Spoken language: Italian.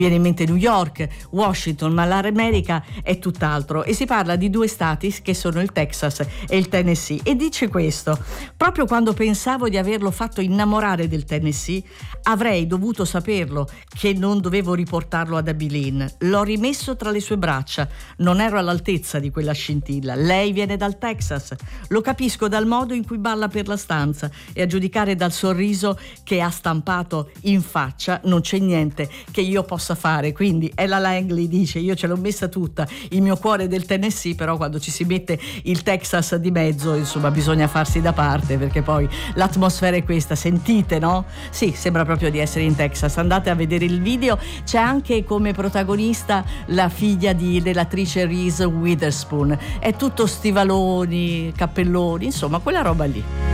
viene in mente New York, Washington, ma l'America è tutt'altro, e si parla di due stati che sono il Texas e il Tennessee, e dice questo: proprio quando pensavo di averlo fatto innamorare del Tennessee, avrei dovuto saperlo che non dovevo riportarlo ad Abilene. L'ho rimesso tra le sue braccia, non ero all'altezza di quella scintilla. Lei viene dal Texas, lo capisco dal modo in cui balla per la stanza, e a giudicare dal sorriso che ha stampato in faccia non c'è niente che io possa fare. Quindi Ella Langley dice: io ce l'ho messa tutta, il mio cuore del Tennessee, però quando ci si mette il Texas di mezzo, insomma, bisogna farsi da parte, perché poi l'atmosfera è questa. Sentite, no? Sì, sembra proprio di essere in Texas. Andate a vedere il video, c'è anche come protagonista la figlia dell'attrice Reese Witherspoon, è tutto stivaloni, cappelloni, insomma quella roba lì.